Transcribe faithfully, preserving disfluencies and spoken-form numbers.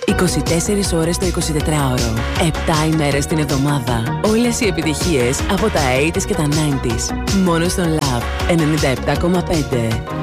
είκοσι τέσσερις ώρες το εικοσιτετράωρο. επτά ημέρες την εβδομάδα. Όλες οι επιτυχίες από τα ογδόντα και τα ενενήντα. Μόνο στον Love ενενήντα επτά κόμμα πέντε.